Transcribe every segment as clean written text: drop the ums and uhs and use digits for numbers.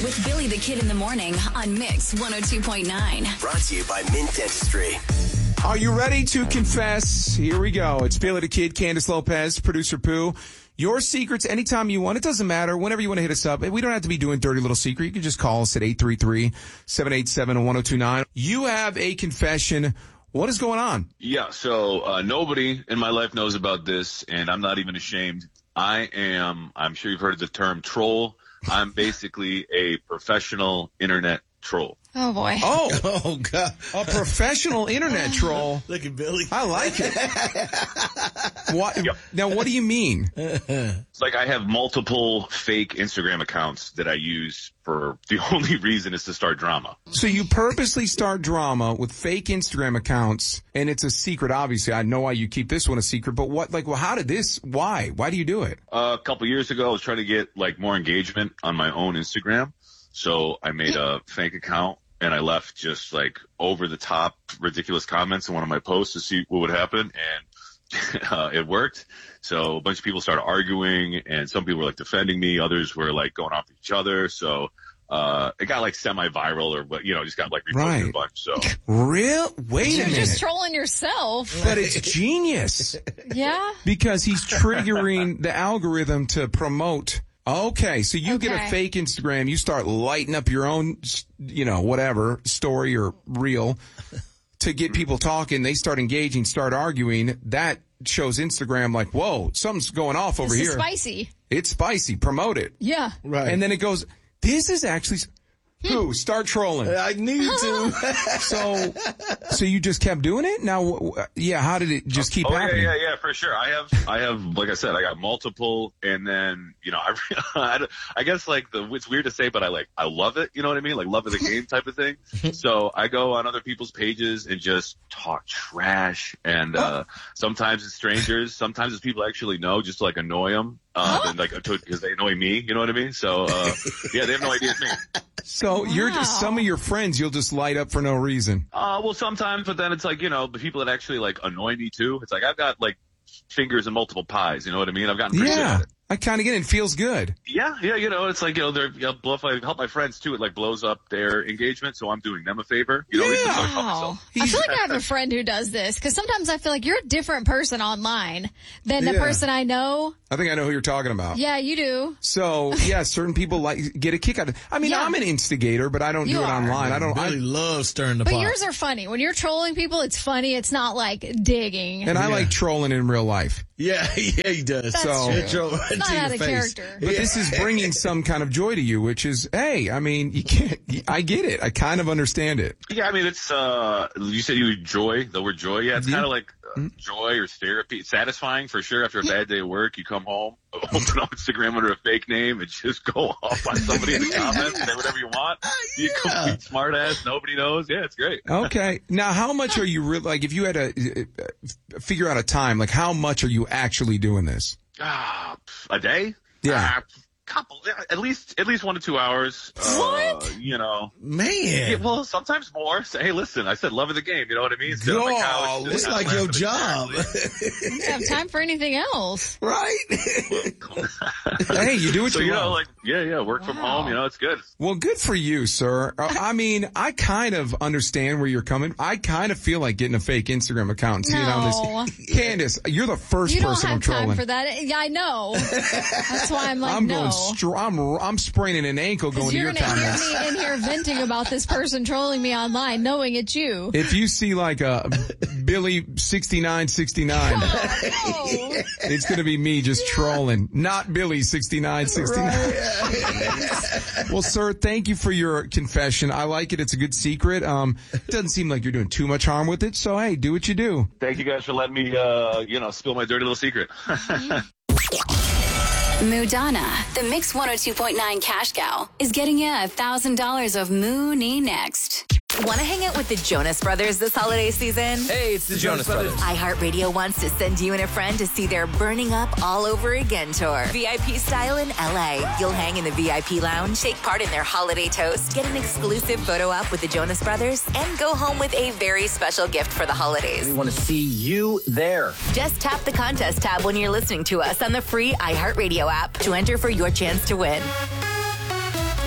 with Billy the Kid in the morning on Mix 102.9. Brought to you by Mint Dentistry. Are you ready to confess? Here we go. It's Billy the Kid, Candace Lopez, producer Pooh. Your secrets anytime you want. It doesn't matter. Whenever you want to hit us up. We don't have to be doing dirty little secret. You can just call us at 833-787-1029. You have a confession. What is going on? Yeah, so nobody in my life knows about this, and I'm not even ashamed. I'm sure you've heard of the term troll. I'm basically a professional internet troll. Oh, boy. Oh, God. A professional internet troll. Look at Billy. I like it. What? Yep. Now, what do you mean? It's like I have multiple fake Instagram accounts that I use for the only reason is to start drama. So you purposely start drama with fake Instagram accounts, and it's a secret, obviously. I know why you keep this one a secret, but how did this, why? Why do you do it? A couple years ago, I was trying to get more engagement on my own Instagram. So I made a fake account. And I left just over the top ridiculous comments in one of my posts to see what would happen. And it worked. So a bunch of people started arguing and some people were defending me. Others were going off each other. So it got semi-viral or just got reposted a bunch. So real? Wait a minute. You're just trolling yourself. But it's genius. Yeah. Because he's triggering the algorithm to promote. Okay, so you get a fake Instagram, you start lighting up your own, whatever, story or reel to get people talking. They start engaging, start arguing. That shows Instagram whoa, something's going off over here. It's spicy. It's spicy. Promote it. Yeah. Right. And then it goes, this is actually... Who? Start trolling. I need to. So you just kept doing it? Now, how did it just keep happening? Yeah, for sure. I have, like I said, I got multiple, and then, I guess it's weird to say, but I love it, you know what I mean? Love of the game type of thing. So I go on other people's pages and just talk trash, and sometimes it's strangers, sometimes it's people I actually know, just to annoy them. Because they annoy me, you know what I mean? So, they have no idea it's me. So you're just, some of your friends you'll just light up for no reason. Well, sometimes, but then it's the people that actually annoy me too. It's I've got fingers in multiple pies, you know what I mean? I've gotten pretty good at it. I kind of get it. It feels good. Yeah, it's if I help my friends too, it blows up their engagement, so I'm doing them a favor. Wow. I feel I have a friend who does this, because sometimes I feel like you're a different person online than the person I know. I think I know who you're talking about. Yeah, you do. So, certain people get a kick out of it. I mean, I'm an instigator, but I don't do it online. I really love stirring the pot. But yours are funny. When you're trolling people, it's funny. It's not digging. And I like trolling in real life. Yeah, he does. That's true. It's not out of character. But this is bringing some kind of joy to you, which is, hey, I mean, you can't, I get it. I kind of understand it. Yeah, I mean, it's, you said you enjoy the word joy. Yeah, it's kind of joy or therapy. It's satisfying for sure. After a bad day at work, you come home, open up Instagram under a fake name and just go off on somebody in the comments, say whatever you want. You complete smart ass, nobody knows. Yeah, it's great. Okay. Now, how much are you really, if you had to figure out a time, how much are you actually doing this? A day? Yeah. Couple, at least 1 to 2 hours. What? Man. Yeah, well, sometimes more. So, hey, listen, I said love of the game. You know what I mean? Sit on my couch, it's like your job. You don't have time for anything else. Right? Hey, you do what you want. Work from home. It's good. Well, good for you, sir. I mean, I kind of understand where you're coming. I kind of feel like getting a fake Instagram account and seeing how this. Candace, you're the first person I'm trolling. You don't have time for that. Yeah, I know. That's why I'm I'm no. I'm spraining an ankle going to your comments. You're going to hear me in here venting about this person trolling me online, knowing it's you. If you see a Billy 6969, it's going to be me just trolling, not Billy 6969. Right. Well, sir, thank you for your confession. I like it. It's a good secret. It doesn't seem like you're doing too much harm with it. So, hey, do what you do. Thank you guys for letting me, spill my dirty little secret. Moodana, the Mix 102.9 cash cow, is getting you $1,000 of Mooney next. Want to hang out with the Jonas Brothers this holiday season? Hey, it's the Jonas Brothers. iHeartRadio wants to send you and a friend to see their Burning Up All Over Again tour. VIP style in LA. You'll hang in the VIP lounge, take part in their holiday toast, get an exclusive photo op with the Jonas Brothers, and go home with a very special gift for the holidays. We want to see you there. Just tap the contest tab when you're listening to us on the free iHeartRadio app to enter for your chance to win.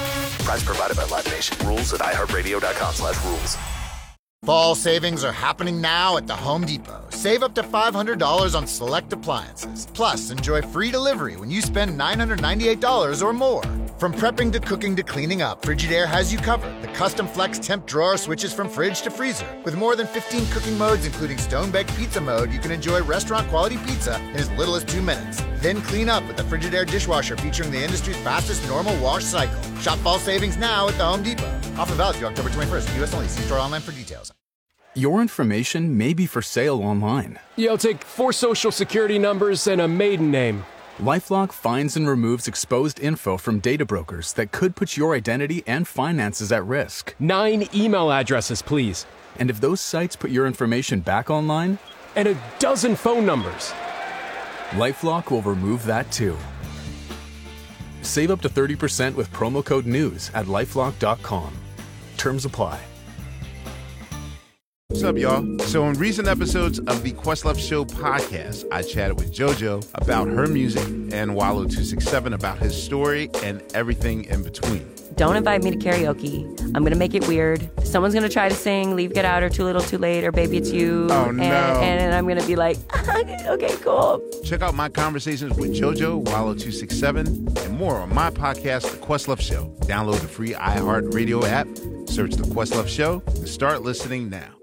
Prize provided by Live Nation. Rules at iHeartRadio.com/rules. Fall savings are happening now at the Home Depot. Save up to $500 on select appliances. Plus, enjoy free delivery when you spend $998 or more. From prepping to cooking to cleaning up, Frigidaire has you covered. The custom flex temp drawer switches from fridge to freezer. With more than 15 cooking modes, including stone-baked pizza mode, you can enjoy restaurant-quality pizza in as little as 2 minutes. Then clean up with the Frigidaire dishwasher featuring the industry's fastest normal wash cycle. Shop fall savings now at the Home Depot. Offer valid through October 21st. U.S. only. See store online for details. Your information may be for sale online. Yeah, I'll take 4 social security numbers and a maiden name. LifeLock finds and removes exposed info from data brokers that could put your identity and finances at risk. 9 email addresses, please. And if those sites put your information back online? And a dozen phone numbers. LifeLock will remove that too. Save up to 30% with promo code NEWS at LifeLock.com. Terms apply. What's up, y'all? So in recent episodes of the Questlove Show podcast, I chatted with JoJo about her music and Wallo267 about his story and everything in between. Don't invite me to karaoke. I'm going to make it weird. Someone's going to try to sing Leave, Get Out, or Too Little, Too Late, or Baby, It's You. Oh, no. And I'm going to be like, okay, cool. Check out my conversations with JoJo, Wallo267, and more on my podcast, The Questlove Show. Download the free iHeartRadio app, search The Questlove Show, and start listening now.